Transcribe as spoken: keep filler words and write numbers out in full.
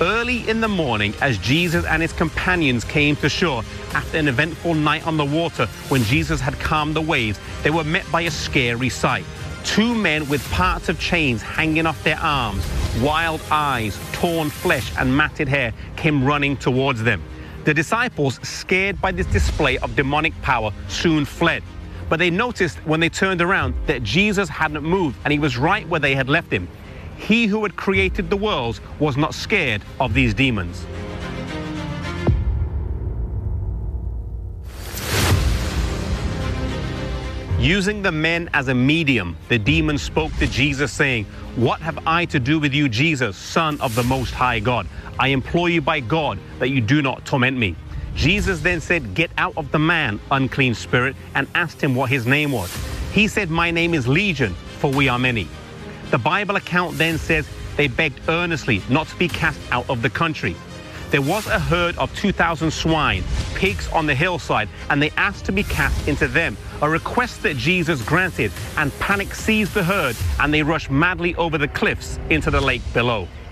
Early in the morning, as Jesus and his companions came to shore after an eventful night on the water when Jesus had calmed the waves, they were met by a scary sight. Two men with parts of chains hanging off their arms, wild eyes, torn flesh, and matted hair came running towards them. The disciples, scared by this display of demonic power, soon fled. But they noticed when they turned around that Jesus hadn't moved and he was right where they had left him. He who had created the worlds was not scared of these demons. Using the men as a medium, the demon spoke to Jesus, saying, "What have I to do with you, Jesus, Son of the Most High God? I implore you by God that you do not torment me." Jesus then said, "Get out of the man, unclean spirit," and asked him what his name was. He said, "My name is Legion, for we are many." The Bible account then says they begged earnestly not to be cast out of the country. There was a herd of two thousand swine, pigs on the hillside, and they asked to be cast into them, a request that Jesus granted, and panic seized the herd, and they rushed madly over the cliffs into the lake below.